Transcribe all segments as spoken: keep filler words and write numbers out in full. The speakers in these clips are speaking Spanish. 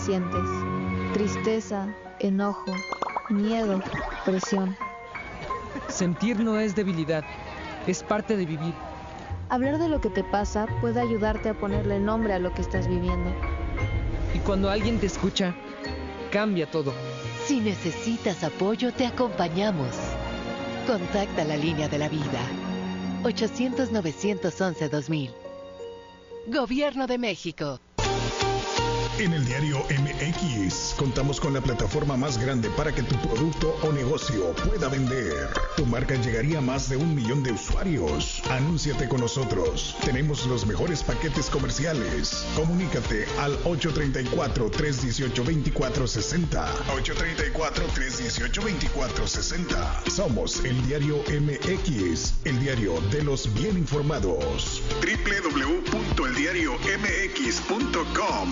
sientes: tristeza, enojo, miedo, presión. Sentir no es debilidad, es parte de vivir. Hablar de lo que te pasa puede ayudarte a ponerle nombre a lo que estás viviendo. Y cuando alguien te escucha, cambia todo. Si necesitas apoyo, te acompañamos. Contacta la línea de la vida. ochocientos, novecientos once, dos mil. Gobierno de México. En el diario M X contamos con la plataforma más grande para que tu producto o negocio pueda vender. Tu marca llegaría a más de un millón de usuarios. Anúnciate con nosotros. Tenemos los mejores paquetes comerciales. Comunícate al ocho tres cuatro, tres uno ocho, dos cuatro seis cero. ocho tres cuatro, tres uno ocho, dos cuatro seis cero. Somos el diario M X, el diario de los bien informados. doble u doble u doble u punto el diario m x punto com.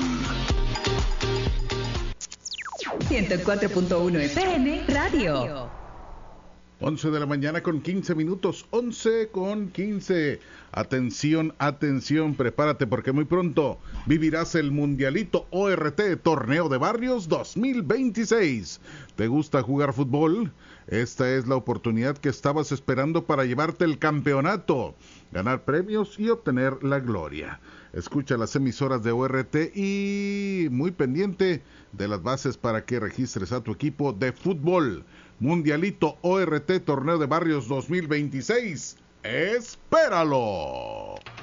ciento cuatro punto uno F M Radio. once de la mañana con quince minutos, once con quince. Atención, atención, prepárate porque muy pronto vivirás el Mundialito O R T Torneo de Barrios dos mil veintiséis. ¿Te gusta jugar fútbol? Esta es la oportunidad que estabas esperando para llevarte el campeonato, ganar premios y obtener la gloria. Escucha las emisoras de O R T y muy pendiente de las bases para que registres a tu equipo de fútbol. Mundialito O R T Torneo de Barrios dos mil veintiséis. ¡Espéralo!